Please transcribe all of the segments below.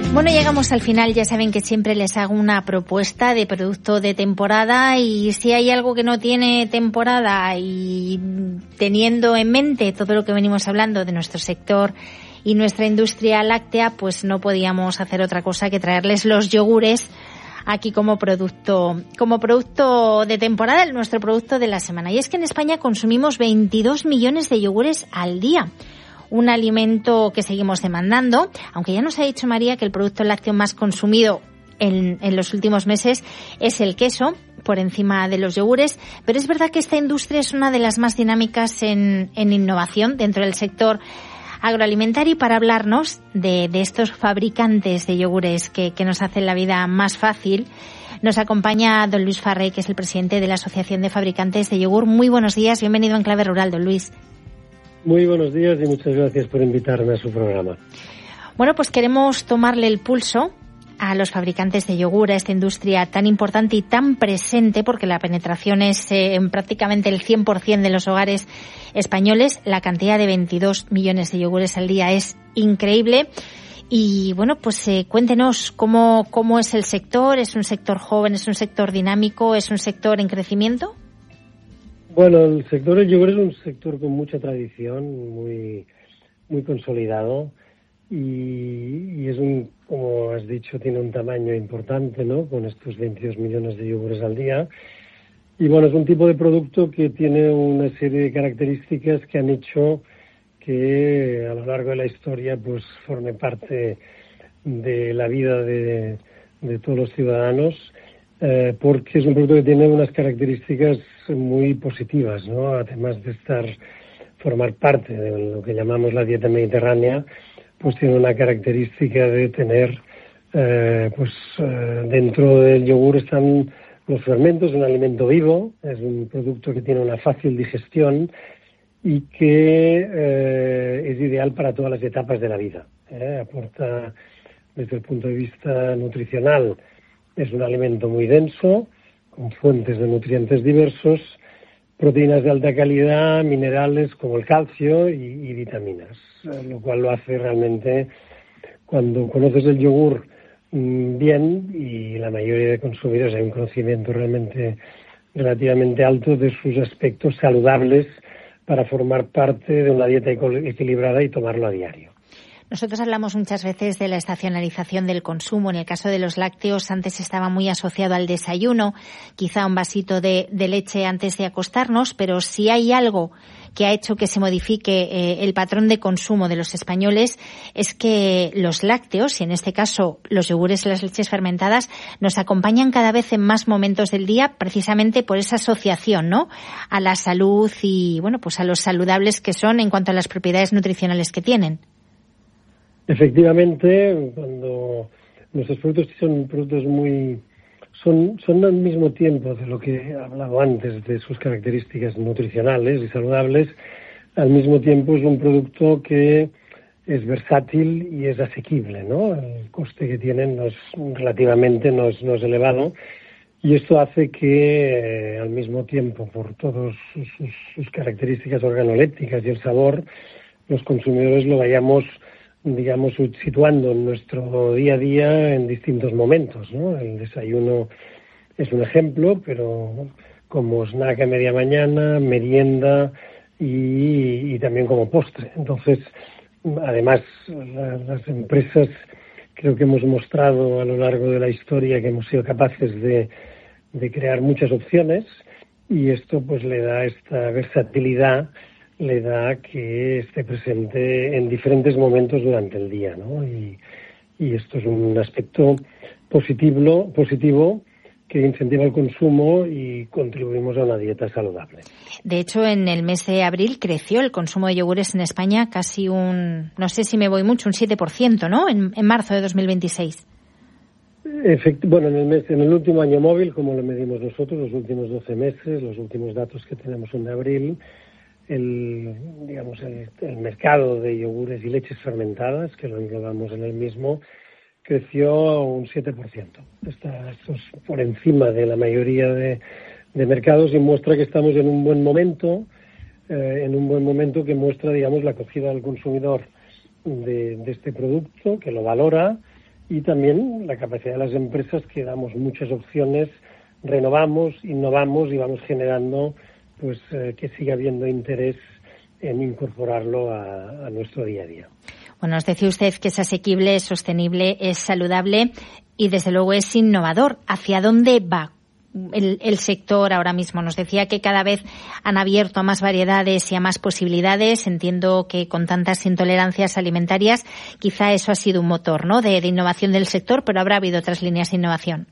Bueno, llegamos al final. Ya saben que siempre les hago una propuesta de producto de temporada, y si hay algo que no tiene temporada, y teniendo en mente todo lo que venimos hablando de nuestro sector y nuestra industria láctea, pues no podíamos hacer otra cosa que traerles los yogures aquí como producto de temporada, nuestro producto de la semana. Y es que en España consumimos 22 millones de yogures al día. Un alimento que seguimos demandando, aunque ya nos ha dicho María que el producto lácteo más consumido en los últimos meses es el queso, por encima de los yogures, pero es verdad que esta industria es una de las más dinámicas en innovación dentro del sector agroalimentario. Y para hablarnos de estos fabricantes de yogures que nos hacen la vida más fácil, nos acompaña don Luis Farré, que es el presidente de la Asociación de Fabricantes de Yogur. Muy buenos días, bienvenido en Clave Rural, don Luis. Muy buenos días y muchas gracias por invitarme a su programa. Bueno, pues queremos tomarle el pulso a los fabricantes de yogur, a esta industria tan importante y tan presente, porque la penetración es en prácticamente el 100% de los hogares españoles. La cantidad de 22 millones de yogures al día es increíble. Y bueno, pues cuéntenos cómo es el sector. ¿Es un sector joven, es un sector dinámico, es un sector en crecimiento? Bueno, el sector del yogur es un sector con mucha tradición, muy consolidado, y es como has dicho, tiene un tamaño importante, ¿no?, con estos 22 millones de yogures al día. Y bueno, es un tipo de producto que tiene una serie de características que han hecho que a lo largo de la historia pues forme parte de la vida de todos los ciudadanos, porque es un producto que tiene unas características muy positivas, ¿no? Además de formar parte de lo que llamamos la dieta mediterránea, pues tiene una característica de tener, dentro del yogur están los fermentos, un alimento vivo, es un producto que tiene una fácil digestión y que es ideal para todas las etapas de la vida. Aporta, desde el punto de vista nutricional, es un alimento muy denso, con fuentes de nutrientes diversos, proteínas de alta calidad, minerales como el calcio y vitaminas, lo cual lo hace realmente, cuando conoces el yogur bien, y la mayoría de consumidores hay un conocimiento realmente relativamente alto de sus aspectos saludables para formar parte de una dieta equilibrada y tomarlo a diario. Nosotros hablamos muchas veces de la estacionalización del consumo. En el caso de los lácteos, antes estaba muy asociado al desayuno, quizá un vasito de leche antes de acostarnos, pero si hay algo que ha hecho que se modifique el patrón de consumo de los españoles, es que los lácteos, y en este caso los yogures y las leches fermentadas, nos acompañan cada vez en más momentos del día, precisamente por esa asociación, ¿no?, a la salud y, bueno, pues a los saludables que son en cuanto a las propiedades nutricionales que tienen. Efectivamente, cuando nuestros productos son productos son al mismo tiempo, de lo que he hablado antes, de sus características nutricionales y saludables, al mismo tiempo es un producto que es versátil y es asequible, ¿no? El coste que tienen no es elevado, y esto hace que al mismo tiempo, por todas sus características organolépticas y el sabor, los consumidores lo vayamos, digamos, situando en nuestro día a día en distintos momentos, ¿no? El desayuno es un ejemplo, pero como snack a media mañana, merienda y también como postre. Entonces, además, las empresas, creo que hemos mostrado a lo largo de la historia que hemos sido capaces de crear muchas opciones, y esto pues le da esta versatilidad, le da que esté presente en diferentes momentos durante el día, ¿no? Y esto es un aspecto positivo que incentiva el consumo y contribuimos a una dieta saludable. De hecho, en el mes de abril creció el consumo de yogures en España casi no sé si me voy mucho, un 7%, ¿no?, en marzo de 2026. Bueno, en el último año móvil, como lo medimos nosotros, los últimos 12 meses, los últimos datos que tenemos son de abril, el mercado de yogures y leches fermentadas, que lo englobamos en el mismo, creció un 7%. Esto es por encima de la mayoría de mercados, y muestra que estamos en un buen momento, que muestra, digamos, la acogida del consumidor de este producto, que lo valora y también la capacidad de las empresas, que damos muchas opciones, renovamos, innovamos y vamos generando pues que siga habiendo interés en incorporarlo a nuestro día a día. Bueno, nos decía usted que es asequible, es sostenible, es saludable y desde luego es innovador. ¿Hacia dónde va el sector ahora mismo? Nos decía que cada vez han abierto a más variedades y a más posibilidades. Entiendo que con tantas intolerancias alimentarias quizá eso ha sido un motor, ¿no?, de innovación del sector, pero habrá habido otras líneas de innovación.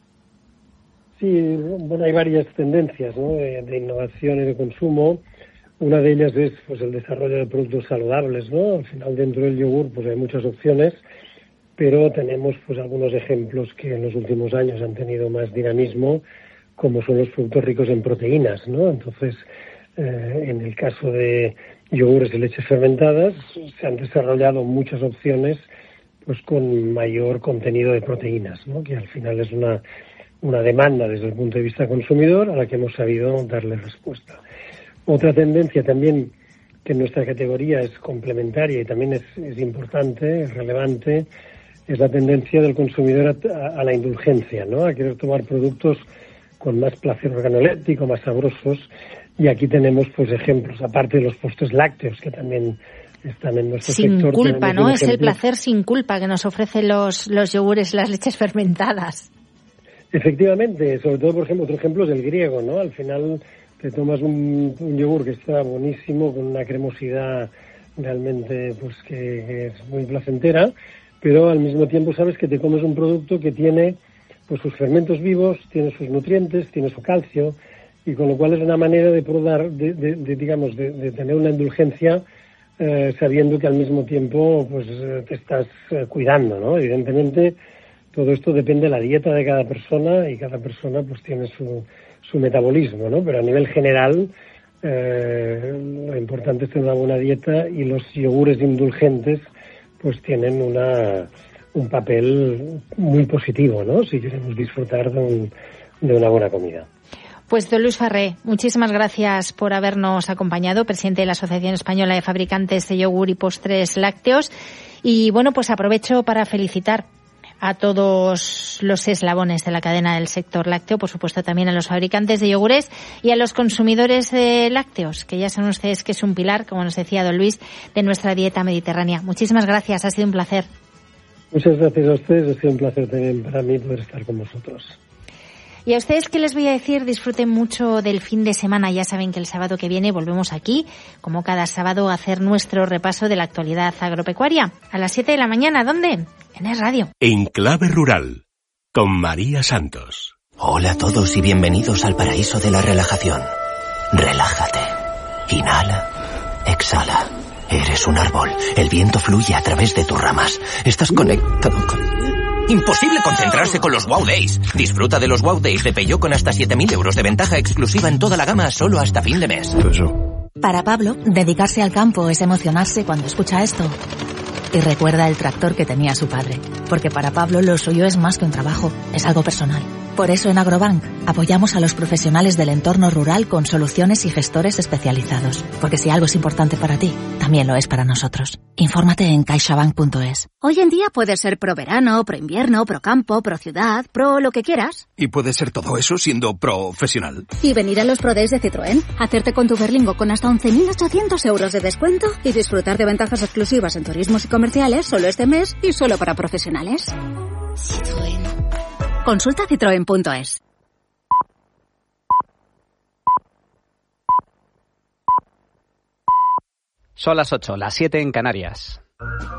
Sí, bueno, hay varias tendencias, ¿no?, de innovación y de consumo. Una de ellas es pues el desarrollo de productos saludables, ¿no? Al final, dentro del yogur pues hay muchas opciones, pero tenemos pues algunos ejemplos que en los últimos años han tenido más dinamismo, como son los productos ricos en proteínas, ¿no? Entonces, en el caso de yogures y leches fermentadas, se han desarrollado muchas opciones pues con mayor contenido de proteínas, ¿no?, que al final es una demanda desde el punto de vista consumidor a la que hemos sabido darle respuesta. Otra tendencia también que en nuestra categoría es complementaria y también es importante, es relevante, es la tendencia del consumidor a la indulgencia, ¿no?, a querer tomar productos con más placer organoléptico, más sabrosos. Y aquí tenemos pues ejemplos, aparte de los postres lácteos, que también están en nuestro sector. Sin culpa, ¿no? Es el placer sin culpa que nos ofrecen los yogures, las leches fermentadas. Efectivamente, sobre todo, por ejemplo, otro ejemplo es el griego, ¿no? Al final te tomas un yogur que está buenísimo, con una cremosidad realmente pues que es muy placentera, pero al mismo tiempo sabes que te comes un producto que tiene pues sus fermentos vivos, tiene sus nutrientes, tiene su calcio, y con lo cual es una manera de probar, de tener una indulgencia sabiendo que al mismo tiempo pues te estás cuidando, ¿no? Evidentemente todo esto depende de la dieta de cada persona y cada persona pues tiene su metabolismo, ¿no? Pero a nivel general lo importante es tener una buena dieta, y los yogures indulgentes pues tienen un papel muy positivo, ¿no?, si queremos disfrutar de una buena comida. Pues don Luis Farré, muchísimas gracias por habernos acompañado, presidente de la Asociación Española de Fabricantes de Yogur y Postres Lácteos. Y bueno, pues aprovecho para felicitar a todos los eslabones de la cadena del sector lácteo, por supuesto también a los fabricantes de yogures y a los consumidores de lácteos, que ya saben ustedes que es un pilar, como nos decía don Luis, de nuestra dieta mediterránea. Muchísimas gracias, ha sido un placer. Muchas gracias a ustedes, ha sido un placer también para mí poder estar con vosotros. Y a ustedes, ¿qué les voy a decir? Disfruten mucho del fin de semana. Ya saben que el sábado que viene volvemos aquí, como cada sábado, a hacer nuestro repaso de la actualidad agropecuaria. A las 7 de la mañana, ¿dónde? En Es Radio. En Clave Rural, con María Santos. Hola a todos y bienvenidos al paraíso de la relajación. Relájate. Inhala. Exhala. Eres un árbol. El viento fluye a través de tus ramas. Estás conectado con... Imposible concentrarse con los Wow Days. Disfruta de los Wow Days de Peugeot con hasta 7.000 euros de ventaja exclusiva en toda la gama solo hasta fin de mes. Para Pablo, dedicarse al campo es emocionarse cuando escucha esto. Y recuerda el tractor que tenía su padre. Porque para Pablo lo suyo es más que un trabajo, es algo personal. Por eso en Agrobank apoyamos a los profesionales del entorno rural con soluciones y gestores especializados. Porque si algo es importante para ti, también lo es para nosotros. Infórmate en caixabank.es. Hoy en día puedes ser pro verano, pro invierno, pro campo, pro ciudad, pro lo que quieras. Y puedes ser todo eso siendo profesional. Y venir a los Pro Days de Citroën, hacerte con tu Berlingo con hasta 11.800 euros de descuento y disfrutar de ventajas exclusivas en turismos y comerciales solo este mes y solo para profesionales. Citroën. Consulta citroen.es. Son las 8, las 7 en Canarias.